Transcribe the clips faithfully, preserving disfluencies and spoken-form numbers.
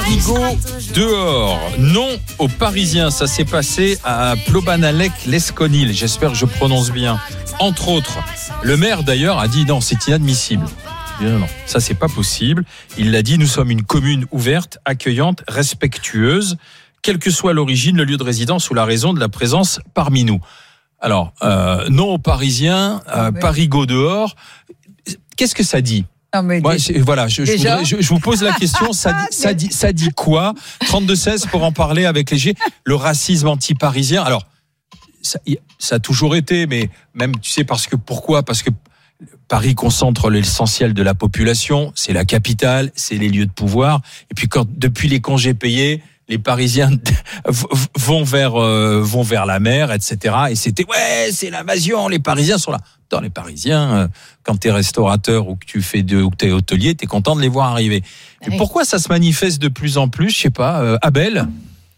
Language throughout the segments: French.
Parigot dehors. Non aux Parisiens. Ça s'est passé à Plobanalec-Lesconil. J'espère que je prononce bien. Entre autres, le maire d'ailleurs a dit non, c'est inadmissible. Non, non, ça c'est pas possible. Il l'a dit, nous sommes une commune ouverte, accueillante, respectueuse, quelle que soit l'origine, le lieu de résidence ou la raison de la présence parmi nous. Alors, euh, non aux Parisiens, euh, mais... Parigot dehors. Qu'est-ce que ça dit ? Non, mais ouais, déjà, voilà, je, je, voudrais, je, je vous pose la question, ça dit, ça dit, ça dit quoi ? trente-deux seize pour en parler avec les G. Le racisme anti-parisien. Alors, ça, ça a toujours été, mais même, tu sais, parce que pourquoi ? Parce que Paris concentre l'essentiel de la population, c'est la capitale, c'est les lieux de pouvoir. Et puis quand, depuis les congés payés, les Parisiens vont vers euh, vont vers la mer, et cetera. Et c'était ouais, c'est l'invasion. Les Parisiens sont là. Dans les Parisiens, euh, quand t'es restaurateur ou que tu fais de, ou que t'es hôtelier, t'es content de les voir arriver. Mais oui. Pourquoi ça se manifeste de plus en plus ? Je sais pas. Euh, Abel,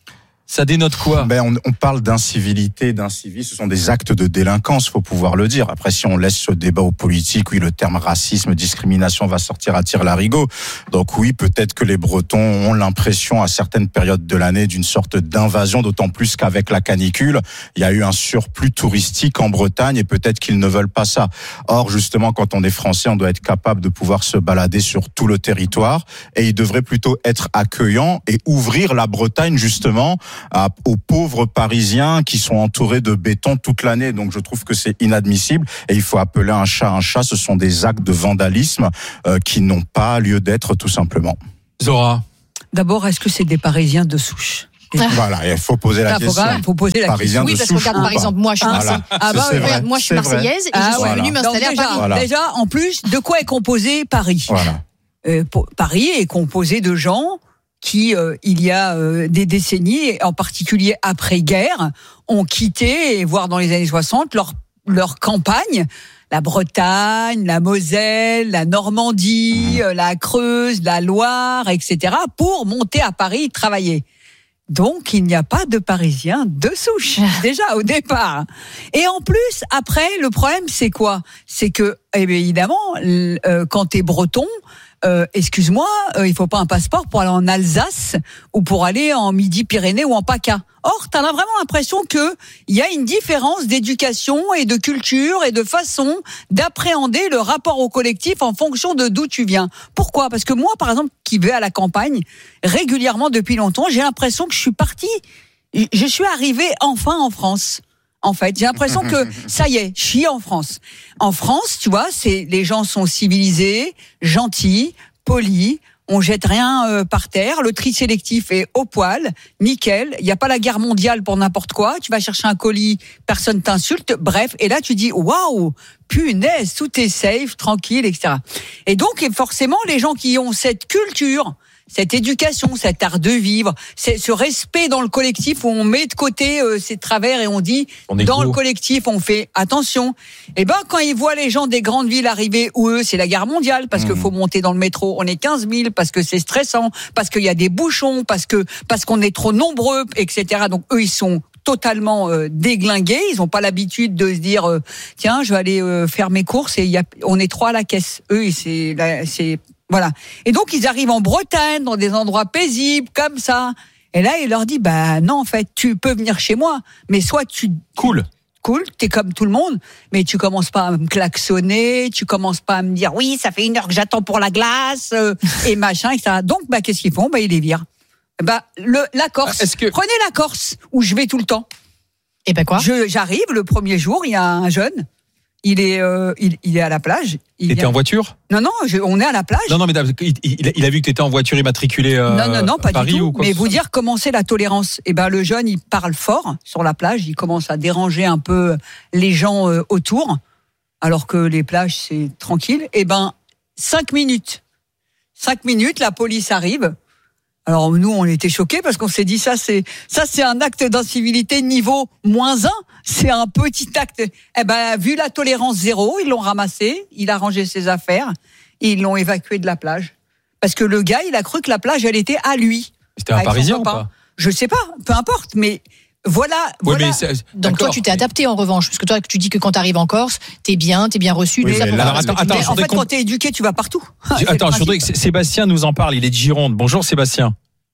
ça dénote quoi ? Ben on, on parle d'incivilité, d'incivisme. Ce sont des actes de délinquance, faut pouvoir le dire. Après, si on laisse ce débat aux politiques, oui, le terme racisme, discrimination va sortir à tire-larigot. Donc oui, peut-être que les Bretons ont l'impression à certaines périodes de l'année d'une sorte d'invasion, d'autant plus qu'avec la canicule, il y a eu un surplus touristique en Bretagne et peut-être qu'ils ne veulent pas ça. Or, justement, quand on est français, on doit être capable de pouvoir se balader sur tout le territoire et il devrait plutôt être accueillant et ouvrir la Bretagne, justement, À, aux pauvres Parisiens qui sont entourés de béton toute l'année. Donc je trouve que c'est inadmissible et il faut appeler un chat un chat. Ce sont des actes de vandalisme euh, qui n'ont pas lieu d'être, tout simplement. Zora. D'abord, est-ce que c'est des Parisiens de souche ? Voilà, il faut poser la ah, question. Il faut poser la Parisien question. Oui, parce que regarde, par exemple, moi je suis voilà. Marseillaise. Ah, bah, vrai, moi je suis Marseillaise et ah, je suis voilà. venue m'installer Donc, déjà, à Paris. Voilà. Déjà, en plus, de quoi est composé Paris ? Voilà. Euh, Paris est composé de gens qui, euh, il y a euh, des décennies, en particulier après-guerre, ont quitté, voire dans les années soixante, leur, leur campagne, la Bretagne, la Moselle, la Normandie, mmh. la Creuse, la Loire, et cetera, pour monter à Paris travailler. Donc, il n'y a pas de Parisiens de souche, déjà, au départ. Et en plus, après, le problème, c'est quoi ? C'est que, eh bien, évidemment, euh, quand t'es breton, Euh, excuse-moi, euh, il faut pas un passeport pour aller en Alsace ou pour aller en Midi-Pyrénées ou en PACA. Or, t'as vraiment l'impression que il y a une différence d'éducation et de culture et de façon d'appréhender le rapport au collectif en fonction de d'où tu viens. Pourquoi ? Parce que moi, par exemple, qui vais à la campagne régulièrement depuis longtemps, j'ai l'impression que je suis partie, je suis arrivée enfin en France. En fait, j'ai l'impression que ça y est, je suis en France. En France, tu vois, c'est les gens sont civilisés, gentils, polis. On jette rien euh, par terre. Le tri sélectif est au poil, nickel. Il y a pas la guerre mondiale pour n'importe quoi. Tu vas chercher un colis, personne t'insulte. Bref, et là tu dis waouh, punaise, tout est safe, tranquille, et cetera. Et donc, et forcément, les gens qui ont cette culture, cette éducation, cet art de vivre, c'est ce respect dans le collectif où on met de côté euh, ses travers et on dit on dans gros. Le collectif on fait attention. Et ben quand ils voient les gens des grandes villes arriver où eux c'est la guerre mondiale parce mmh. que faut monter dans le métro, on est quinze mille parce que c'est stressant, parce qu'il y a des bouchons, parce que parce qu'on est trop nombreux, et cetera. Donc eux ils sont totalement euh, déglingués, ils ont pas l'habitude de se dire euh, tiens je vais aller euh, faire mes courses et il y a on est trois à la caisse. Eux c'est la, c'est voilà. Et donc, ils arrivent en Bretagne, dans des endroits paisibles, comme ça. Et là, il leur dit, bah, non, en fait, tu peux venir chez moi. Mais soit tu... Cool. Cool, t'es comme tout le monde. Mais tu commences pas à me klaxonner, tu commences pas à me dire, oui, ça fait une heure que j'attends pour la glace, euh, et machin, et cetera. Donc, bah, qu'est-ce qu'ils font? Bah, ils les virent. Bah, le, la Corse. Est-ce que... Prenez la Corse, où je vais tout le temps. Et ben quoi? Je, j'arrive, le premier jour, il y a un jeune. Il est, euh, il, il est à la plage. Il était en voiture ? Non, non, je, on est à la plage. Non, non, mais il, il, il a vu que tu étais en voiture immatriculée euh, non, non, non, pas à Paris du tout. ou quoi? Mais vous dire comment c'est la tolérance. Eh ben, le jeune, il parle fort sur la plage. Il commence à déranger un peu les gens euh, autour, alors que les plages c'est tranquille. Eh ben, cinq minutes, cinq minutes, la police arrive. Alors nous, on était choqués parce qu'on s'est dit ça, c'est ça, c'est un acte d'incivilité niveau moins un. C'est un petit acte. Eh ben, vu la tolérance zéro, ils l'ont ramassé, il a rangé ses affaires et ils l'ont évacué de la plage. Parce que le gars, il a cru que la plage, elle était à lui. C'était un Parisien ou pas ? Je sais pas, peu importe, mais voilà. Oui, voilà. mais c'est, donc toi, tu t'es adapté en revanche, parce que toi, tu dis que quand tu arrives en Corse, t'es bien, t'es bien reçu. Oui, tout ça pour alors, attends, attends, en fait, comp... quand t'es éduqué, tu vas partout. Attends, je voudrais que Sébastien nous en parle. Il est de Gironde. Bonjour Sébastien.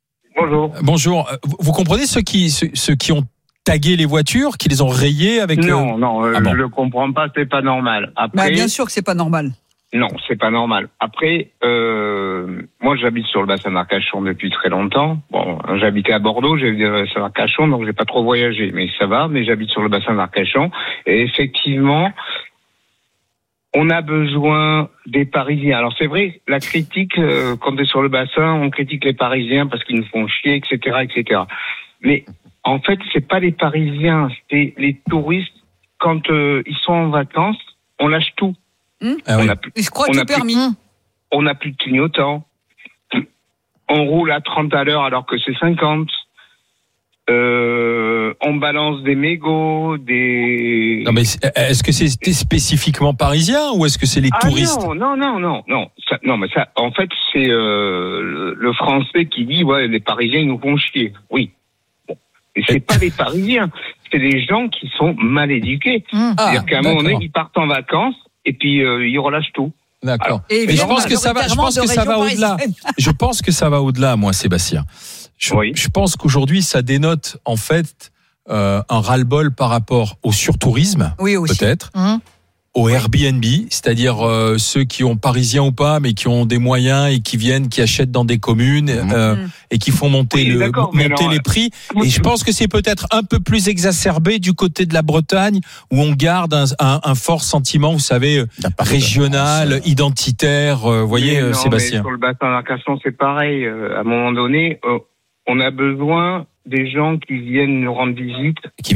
bonjour. Bonjour. Vous, vous comprenez ceux qui, ceux, ceux qui ont tagué les voitures, qui les ont rayées avec Non, euh... non, euh, ah bon. je le comprends pas, c'est pas normal. Après, Bah, bien sûr que c'est pas normal. non, c'est pas normal. Après, euh, moi, j'habite sur le bassin d'Arcachon depuis très longtemps. Bon, j'habitais à Bordeaux, j'ai vu le bassin d'Arcachon, donc j'ai pas trop voyagé, mais ça va. Mais j'habite sur le bassin d'Arcachon, et effectivement, on a besoin des Parisiens. Alors c'est vrai, la critique, euh, quand on est sur le bassin, on critique les Parisiens parce qu'ils nous font chier, et cetera, et cetera. Mais en fait, c'est pas les Parisiens, c'est les touristes. Quand euh, ils sont en vacances, on lâche tout. Mmh. Ah on oui. a plus, Ils se croient on tout a plus- permis. on n'a plus de clignotants. On roule à trente à l'heure alors que c'est cinquante. Euh, on balance des mégots, des... Non mais est-ce que c'est spécifiquement parisien ou est-ce que c'est les Ah touristes? non, non, non, non, non. Ça, non, mais ça, en fait, c'est euh, le, le français qui dit, ouais, les Parisiens, ils nous font chier. Oui. Bon. Et c'est pas les Parisiens, c'est les gens qui sont mal éduqués. Mmh. Ah, C'est-à-dire qu'à un moment donné, d'accord. ils partent en vacances et puis euh, ils relâchent tout. D'accord. Et Mais je évidemment, pense que ça va, je pense que ça va majoritairement de au-delà. régions Je pense que ça va au-delà, moi, Sébastien. Je, Oui. je pense qu'aujourd'hui, ça dénote en fait euh, un ras-le-bol par rapport au surtourisme, Oui, aussi. peut-être, Mmh. au Airbnb, c'est-à-dire euh, ceux qui ont parisiens ou pas, mais qui ont des moyens et qui viennent, qui achètent dans des communes Mmh. euh, Mmh. et qui font monter Oui, le d'accord, mais monter alors, les prix. Et je pense que c'est peut-être un peu plus exacerbé du côté de la Bretagne, où on garde un, un, un fort sentiment, vous savez, régional, identitaire. euh, Vous voyez, Mais euh, non, Sébastien. mais sur le bassin d'Arcachon, c'est pareil. Euh, à un moment donné, euh, on a besoin des gens qui viennent nous rendre visite